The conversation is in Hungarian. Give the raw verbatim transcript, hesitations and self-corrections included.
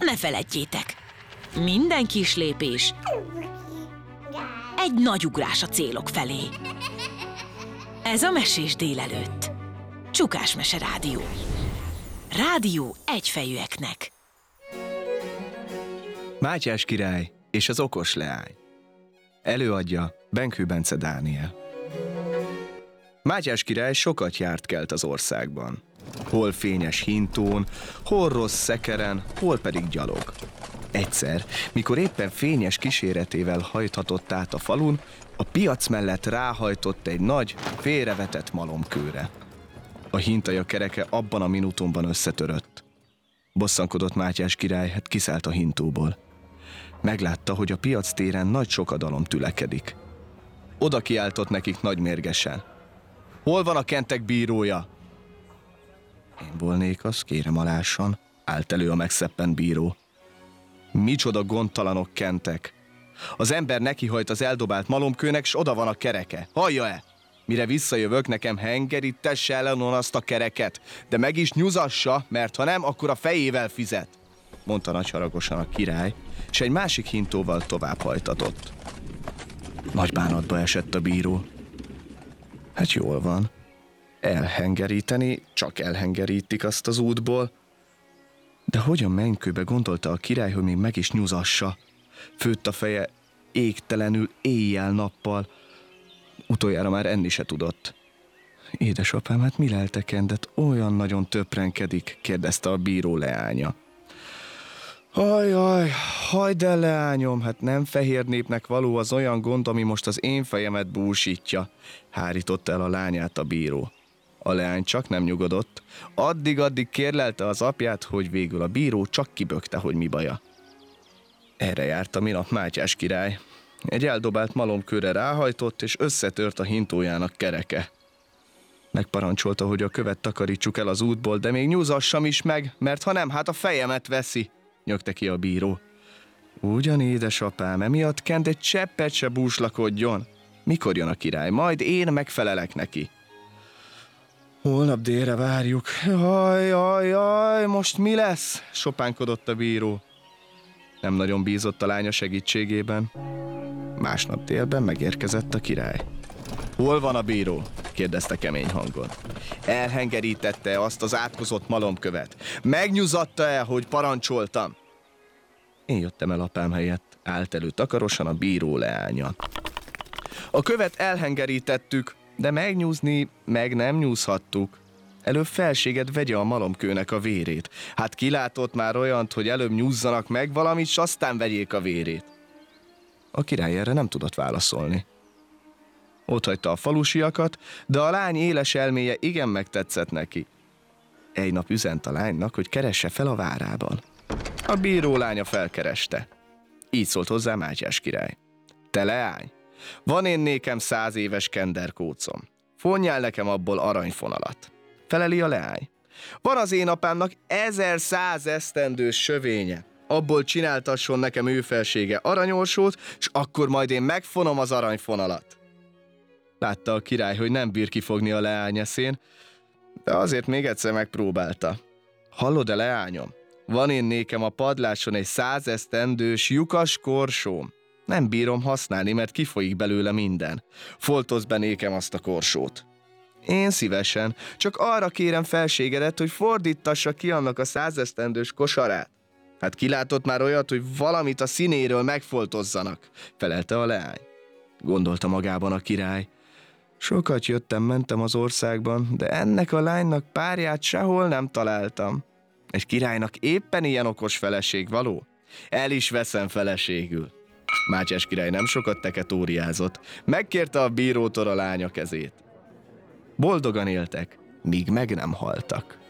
ne feledjétek, minden kis lépés egy nagy ugrás a célok felé. Ez a Mesés délelőtt. Csukás Mese Rádió. Rádió egyfejűeknek. Mátyás király és az okos leány. Előadja Benkő Bence Dániel. Mátyás király sokat járt kelt az országban. Hol fényes hintón, hol rossz szekeren, hol pedig gyalog. Egyszer, mikor éppen fényes kíséretével hajthatott át a falun, a piac mellett ráhajtott egy nagy, félrevetett malomkőre. A hintaja kereke abban a minutumban összetörött. Bosszankodott Mátyás király, hát kiszállt a hintóból. Meglátta, hogy a piac téren nagy sokadalom tülekedik. Oda kiáltott nekik nagy mérgesen. Hol van a kentek bírója? Én volnék az, kérem alássan, állt elő a megszeppent bíró. Micsoda gondtalanok kentek. Az ember nekihajt az eldobált malomkőnek, s oda van a kereke. Hallja-e? Mire visszajövök, nekem hengerítesse ellenon azt a kereket, de meg is nyuzassa, mert ha nem, akkor a fejével fizet, mondta nagyharagosan a király, s egy másik hintóval tovább hajtatott. Nagy bánatba esett a bíró. Hát jól van. Elhengeríteni, csak elhengerítik azt az útból. De hogyan Menykőbe gondolta a király, hogy még meg is nyuzassa? Főtt a feje égtelenül éjjel-nappal. Utoljára már enni se tudott. Édesapám, hát mi leltekendet, olyan nagyon töprenkedik, kérdezte a bíró leánya. Ajaj, hagyd el, leányom, hát nem fehér népnek való az olyan gond, ami most az én fejemet búsítja, hárította el a lányát a bíró. A leány csak nem nyugodott, addig-addig kérlelte az apját, hogy végül a bíró csak kibökte, hogy mi baja. Erre járt a minap Mátyás király. Egy eldobált malomkőre ráhajtott, és összetört a hintójának kereke. Megparancsolta, hogy a követ takarítsuk el az útból, de még nyúzassam is meg, mert ha nem, hát a fejemet veszi, nyögte ki a bíró. Ugyan, édesapám, emiatt kent egy cseppet se búslakodjon. Mikor jön a király? Majd én megfelelek neki. Holnap délre várjuk. Jaj, jaj, jaj, most mi lesz? Sopánkodott a bíró. Nem nagyon bízott a lánya segítségében. Másnap délben megérkezett a király. Hol van a bíró? Kérdezte kemény hangon. Elhengerítette azt az átkozott malomkövet. Megnyuzatta el, hogy parancsoltam? Én jöttem el apám helyett, állt elő takarosan a bíró leánya. A követ elhengerítettük, de megnyúzni meg nem nyúzhattuk. Előbb felséged vegye a malomkőnek a vérét. Hát kilátott már olyant, hogy előbb nyúzzanak meg valamit, s aztán vegyék a vérét. A király erre nem tudott válaszolni. Otthagyta a falusiakat, de a lány éles elméje igen megtetszett neki. Egy nap üzent a lánynak, hogy keresse fel a várában. A bíró lánya felkereste. Így szólt hozzá Mátyás király. Te leány, van én nékem száz éves kenderkócom. Fonjál nekem abból aranyfonalat. Feleli a leány. Van az én apámnak ezer száz esztendős sövénye. Abból csináltasson nekem ő felsége aranyorsót, s akkor majd én megfonom az aranyfonalat. Látta a király, hogy nem bír kifogni a leány eszén, de azért még egyszer megpróbálta. Hallod-e, leányom? Van én nékem a padláson egy százesztendős lyukas korsóm. Nem bírom használni, mert kifolyik belőle minden. Foltozd be nékem azt a korsót. Én szívesen, csak arra kérem felségedet, hogy fordítassa ki annak a százesztendős kosarát. Hát kilátott már olyat, hogy valamit a színéről megfoltozzanak, felelte a leány. Gondolta magában a király. Sokat jöttem-mentem az országban, de ennek a lánynak párját sehol nem találtam. Egy királynak éppen ilyen okos feleség való? El is veszem feleségül. Mátyás király nem sokat teketóriázott, megkérte a bírótól a lánya kezét. Boldogan éltek, míg meg nem haltak.